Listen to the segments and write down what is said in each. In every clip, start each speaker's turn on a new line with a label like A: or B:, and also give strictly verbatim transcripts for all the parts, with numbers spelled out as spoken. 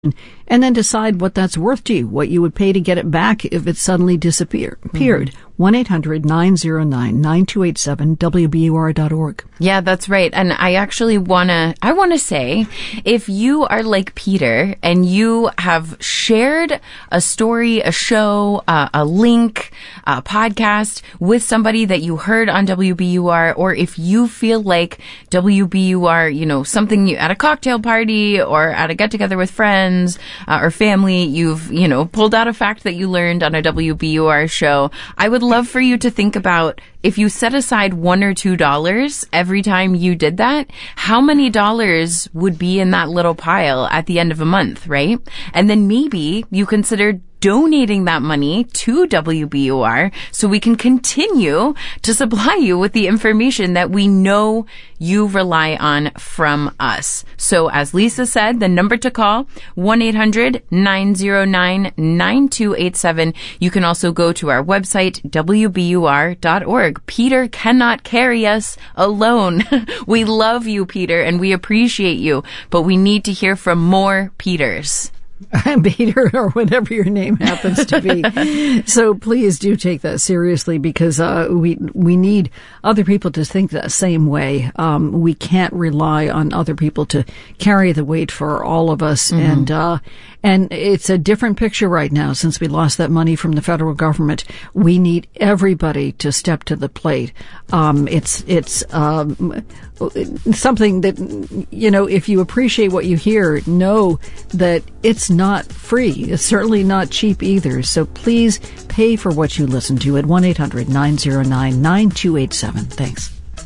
A: and then decide what that's worth to you, what you would pay to get it back if it suddenly disappeared. Mm-hmm. one eight hundred nine oh nine nine two eight seven, W B U R dot org.
B: Yeah, that's right. And I actually want to, I want to say, if you are like Peter and you have shared a story, a show, uh, a link, a podcast with somebody that you heard on W B U R, or if you feel like W B U R, you know, something you, at a cocktail party or at a get-together with friends uh, or family, you've, you know, pulled out a fact that you learned on a W B U R show, I would love for you to think about, if you set aside one or two dollars every time you did that, how many dollars would be in that little pile at the end of a month, right? And then maybe you consider donating that money to W B U R so we can continue to supply you with the information that we know you rely on from us. So as Lisa said, the number to call, one eight hundred nine oh nine nine two eight seven. You can also go to our website, W B U R dot org. Peter cannot carry us alone. We love you, Peter, and we appreciate you, but we need to hear from more Peters.
A: Peter, or whatever your name happens to be. So please do take that seriously, because uh, we we need other people to think that same way. Um, we can't rely on other people to carry the weight for all of us. Mm-hmm. And uh, and it's a different picture right now since we lost that money from the federal government. We need everybody to step to the plate. Um, it's it's um, something that, you know, if you appreciate what you hear, know that it's not free. It's certainly not cheap either. So please pay for what you listen to at one eight hundred nine oh nine nine two eight seven. Thanks.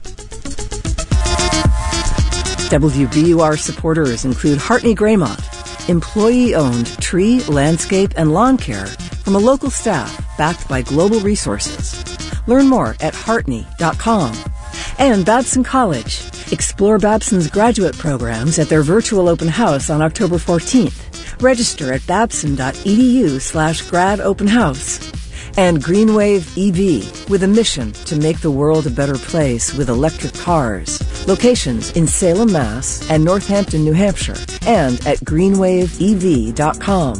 C: W B U R supporters include Hartney Graymont, employee-owned tree, landscape, and lawn care from a local staff backed by global resources. Learn more at hartney dot com. And Babson College. Explore Babson's graduate programs at their virtual open house on October fourteenth. Register at babson.edu slash grad open house. And Greenwave E V, with a mission to make the world a better place with electric cars. Locations in Salem, Mass. and Northampton, New Hampshire, and at greenwave e v dot com.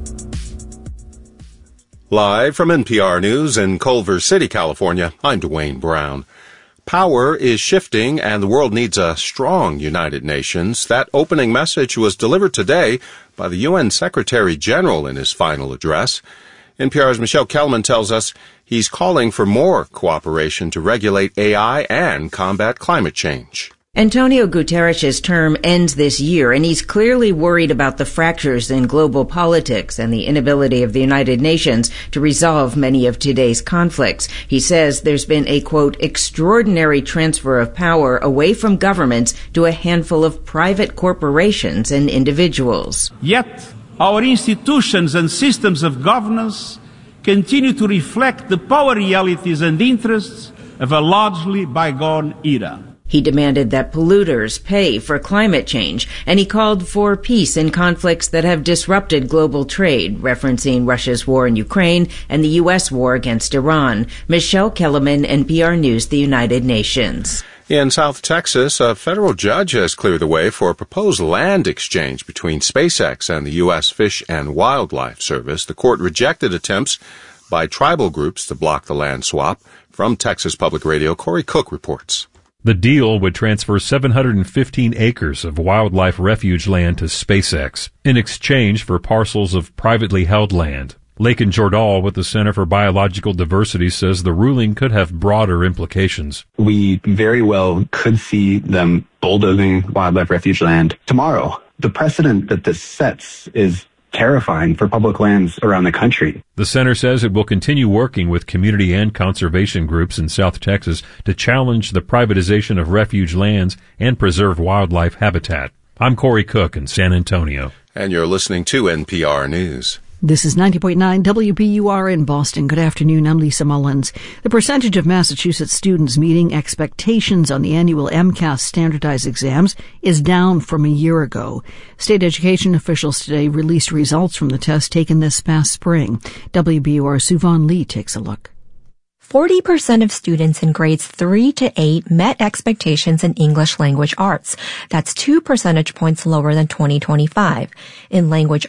D: Live from N P R News in Culver City, California, I'm Dwayne Brown. Power is shifting, and the world needs a strong United Nations. That opening message was delivered today by the U N Secretary General in his final address. N P R's Michelle Kelman tells us he's calling for more cooperation to regulate A I and combat climate change.
E: Antonio Guterres' term ends this year, and he's clearly worried about the fractures in global politics and the inability of the United Nations to resolve many of today's conflicts. He says there's been a, quote, extraordinary transfer of power away from governments to a handful of private corporations and individuals.
F: Yet, our institutions and systems of governance continue to reflect the power realities and interests of a largely bygone era.
E: He demanded that polluters pay for climate change, and he called for peace in conflicts that have disrupted global trade, referencing Russia's war in Ukraine and the U S war against Iran. Michelle Kellerman, N P R News, the United Nations.
D: In South Texas, a federal judge has cleared the way for a proposed land exchange between SpaceX and the U S Fish and Wildlife Service. The court rejected attempts by tribal groups to block the land swap. From Texas Public Radio, Corey Cook reports.
G: The deal would transfer seven hundred fifteen acres of wildlife refuge land to SpaceX in exchange for parcels of privately held land. Lakin Jordahl with the Center for Biological Diversity says the ruling could have broader implications.
H: We very well could see them bulldozing wildlife refuge land tomorrow. The precedent that this sets is terrifying for public lands around the country.
G: The center says it will continue working with community and conservation groups in South Texas to challenge the privatization of refuge lands and preserve wildlife habitat. I'm Corey Cook in San Antonio.
D: And you're listening to N P R News.
A: This is ninety point nine W B U R in Boston. Good afternoon. I'm Lisa Mullins. The percentage of Massachusetts students meeting expectations on the annual MCAS standardized exams is down from a year ago. State education officials today released results from the test taken this past spring. W B U R Suvon Lee takes a look.
I: forty percent of students in grades three to eight met expectations in English language arts. That's two percentage points lower than twenty twenty-five. In language